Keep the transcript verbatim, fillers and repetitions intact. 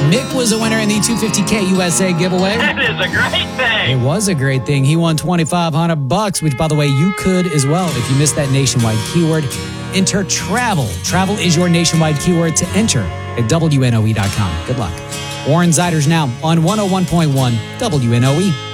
Mick was a winner in the two fifty K U S A giveaway. That is a great thing. It was a great thing. He won twenty-five hundred bucks, which, by the way, you could as well if you missed that nationwide keyword. Enter travel. Travel is your nationwide keyword to enter at W N O E dot com. Good luck. Warren Ziders now on one oh one point one W N O E.